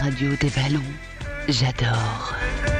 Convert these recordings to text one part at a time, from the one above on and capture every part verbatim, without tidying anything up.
radio des ballons. J'adore.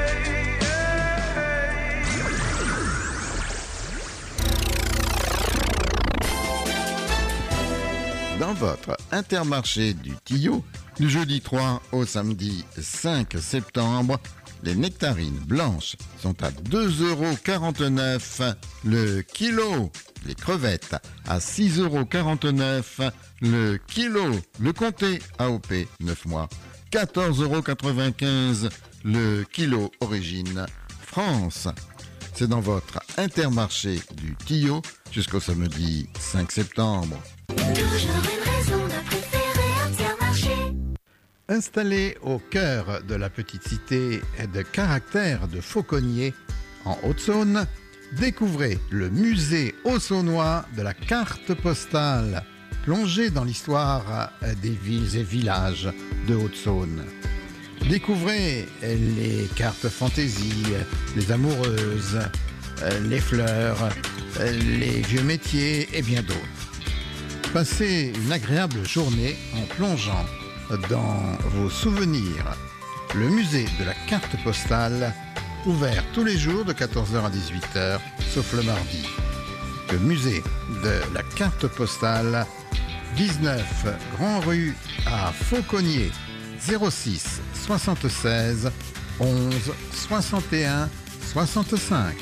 Dans votre Intermarché du Tillot, du jeudi trois au samedi cinq septembre, les nectarines blanches sont à deux euros quarante-neuf le kilo. Les crevettes à six euros quarante-neuf le kilo. Le comté A O P neuf mois, quatorze euros quatre-vingt-quinze le kilo origine France. C'est dans votre Intermarché du Tillot jusqu'au samedi cinq septembre. Toujours une raison de préférer Intermarché. Installé au cœur de la petite cité de caractère de Fauconnier, en Haute-Saône, découvrez le musée haut-saônois de la carte postale, plongé dans l'histoire des villes et villages de Haute-Saône. Découvrez les cartes fantaisie, les amoureuses, les fleurs, les vieux métiers et bien d'autres. Passez une agréable journée en plongeant dans vos souvenirs. Le musée de la carte postale, ouvert tous les jours de quatorze heures à dix-huit heures, sauf le mardi. Le musée de la carte postale, dix-neuf Grand Rue à Fauconnier, zéro six soixante-seize onze soixante et un soixante-cinq.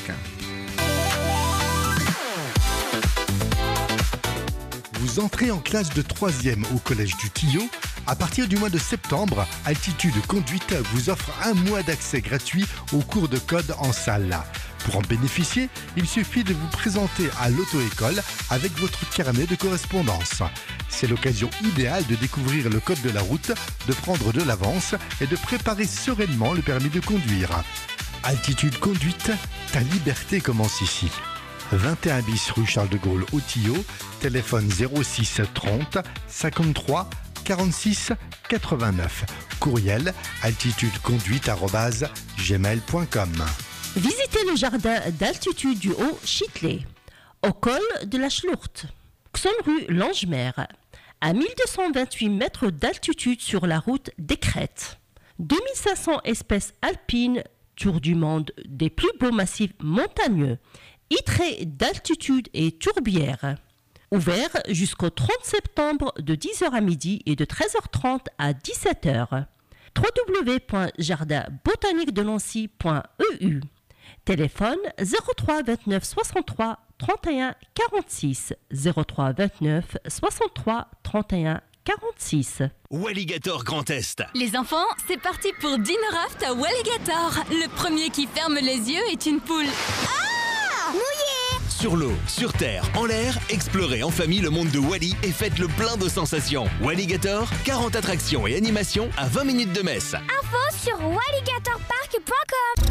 Vous entrez en classe de troisième au collège du Tillot. À partir du mois de septembre, Altitude Conduite vous offre un mois d'accès gratuit aux cours de code en salle. Pour en bénéficier, il suffit de vous présenter à l'auto-école avec votre carnet de correspondance. C'est l'occasion idéale de découvrir le code de la route, de prendre de l'avance et de préparer sereinement le permis de conduire. Altitude Conduite, ta liberté commence ici. vingt et un bis rue Charles de Gaulle au Tillot, téléphone zéro six trente cinquante-trois quarante-six quatre-vingt-neuf. Courriel altitudeconduite arobase gmail point com. Visitez le jardin d'altitude du Haut-Chitelet, au col de la Schlourte, rue Langemer, à mille deux cent vingt-huit mètres d'altitude sur la route des Crêtes. deux mille cinq cents espèces alpines, tour du monde des plus beaux massifs montagneux, hêtraies d'altitude et tourbières. Ouvert jusqu'au trente septembre de dix heures à midi et de treize heures trente à dix-sept heures. w w w point jardin botanique de nancy point e u. Téléphone zéro trois vingt-neuf soixante-trois trente et un quarante-six. zéro trois vingt-neuf soixante-trois trente et un quarante-six. Walligator Grand Est. Les enfants, c'est parti pour Dinner Raft à Walligator. Le premier qui ferme les yeux est une poule. Ah! Mouillé! Sur l'eau, sur terre, en l'air, explorez en famille le monde de Wally et faites le plein de sensations. Walligator, quarante attractions et animations à vingt minutes de Metz. Info sur walligator park point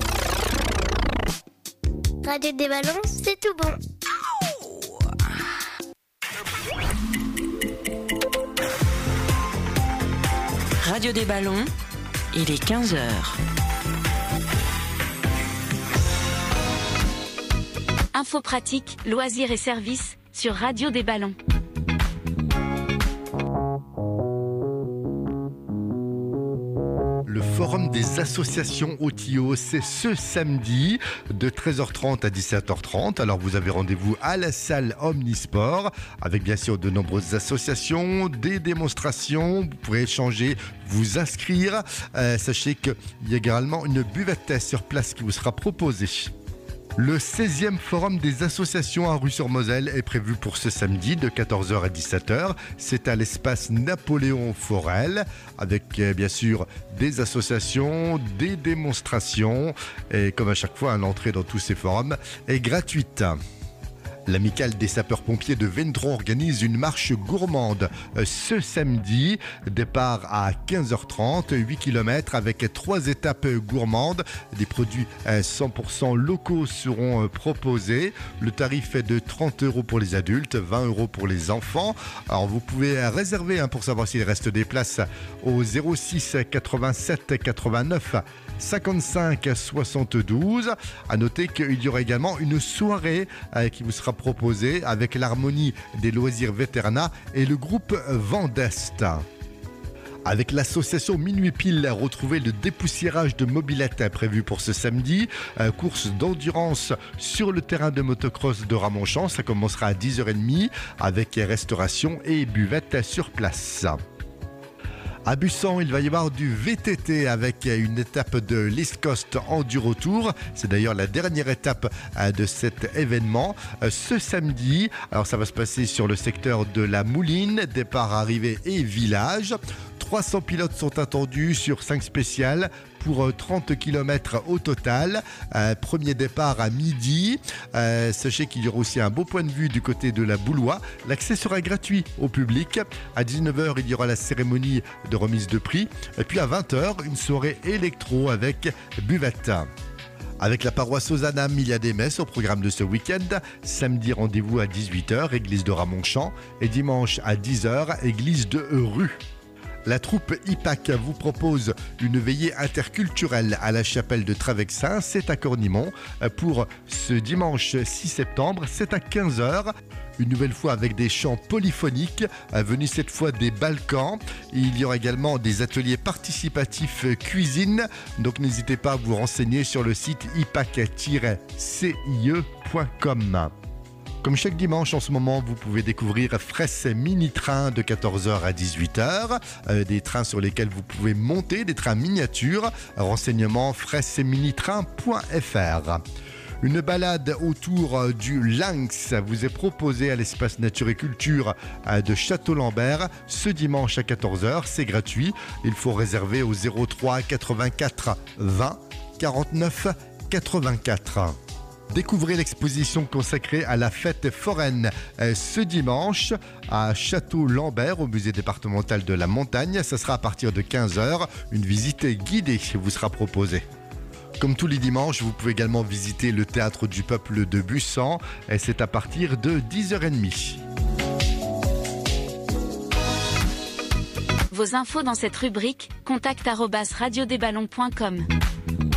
com. Radio des ballons, c'est tout bon. Radio des ballons, il est quinze heures. Info pratique, loisirs et services sur Radio des Ballons. Le forum des associations au Tillot, c'est ce samedi de treize heures trente à dix-sept heures trente. Alors vous avez rendez-vous à la salle Omnisport avec bien sûr de nombreuses associations, des démonstrations. Vous pourrez échanger, vous inscrire. Euh, sachez qu'il y a également une buvette sur place qui vous sera proposée. Le seizième forum des associations à Rue-sur-Moselle est prévu pour ce samedi de quatorze heures à dix-sept heures. C'est à l'espace Napoléon Forel avec euh, bien sûr des associations, des démonstrations et comme à chaque fois, l'entrée dans tous ces forums est gratuite. L'amicale des sapeurs-pompiers de Vendron organise une marche gourmande ce samedi. Départ à quinze heures trente, huit kilomètres avec trois étapes gourmandes. Des produits cent pour cent locaux seront proposés. Le tarif est de trente euros pour les adultes, vingt euros pour les enfants. Alors vous pouvez réserver hein, pour savoir s'il reste des places au zéro six quatre-vingt-sept quatre-vingt-neuf cinquante-cinq soixante-douze. À noter qu'il y aura également une soirée euh, qui vous sera proposée avec l'harmonie des loisirs vétérana et le groupe Vendeste. Avec l'association Minuit Pile, retrouvez le dépoussiérage de mobylettes prévu pour ce samedi. Euh, course d'endurance sur le terrain de motocross de Ramonchamp. Ça commencera à dix heures trente avec restauration et buvette sur place. À Bussan, il va y avoir du V T T avec une étape de l'East Coast Enduro Tour. C'est d'ailleurs la dernière étape de cet événement. Ce samedi, alors ça va se passer sur le secteur de la Mouline, départ, arrivée et village. trois cents pilotes sont attendus sur cinq spéciales pour trente kilomètres au total. Euh, premier départ à midi. Euh, sachez qu'il y aura aussi un beau point de vue du côté de la Boulois. L'accès sera gratuit au public. À dix-neuf heures, il y aura la cérémonie de remise de prix. Et puis à vingt heures, une soirée électro avec buvette. Avec la paroisse Ozanam, il y a des messes au programme de ce week-end. Samedi, rendez-vous à dix-huit heures, église de Ramonchamp. Et dimanche à dix heures, église de Rue. La troupe I P A C vous propose une veillée interculturelle à la chapelle de Travexin, c'est à Cornimont, pour ce dimanche six septembre, c'est à quinze heures. Une nouvelle fois avec des chants polyphoniques, venus cette fois des Balkans. Il y aura également des ateliers participatifs cuisine, donc n'hésitez pas à vous renseigner sur le site i p a c tiret c i e point com. Comme chaque dimanche en ce moment, vous pouvez découvrir Fresse Mini-Train de quatorze heures à dix-huit heures. Euh, des trains sur lesquels vous pouvez monter, des trains miniatures. Renseignements fresse minitrain point f r. Une balade autour du Lynx vous est proposée à l'espace Nature et Culture de Château-Lambert ce dimanche à quatorze heures. C'est gratuit. Il faut réserver au zéro trois quatre-vingt-quatre vingt quarante-neuf quatre-vingt-quatre. Découvrez l'exposition consacrée à la fête foraine ce dimanche à Château-Lambert au musée départemental de la montagne. Ça sera à partir de quinze heures. Une visite guidée vous sera proposée. Comme tous les dimanches, vous pouvez également visiter le théâtre du peuple de Bussan. Et c'est à partir de dix heures trente. Vos infos dans cette rubrique, contact arobase radio des ballons point com.